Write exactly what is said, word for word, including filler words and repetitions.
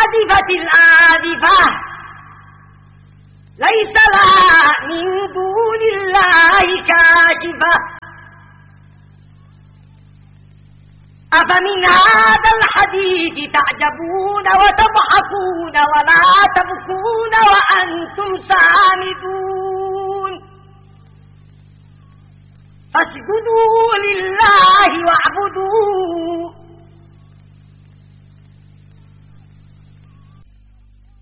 أزفت الآزفة ليس لها من دون الله كاشفة أفمن هذا الحديث تعجبون وتضحكون ولا تبكون وأنتم سامدون فاسجدوا لله واعبدوا